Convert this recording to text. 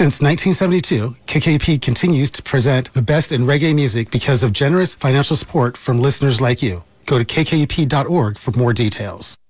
Since 1972, KKP continues to present the best in reggae music because of generous financial support from listeners like you. Go to kkp.org for more details.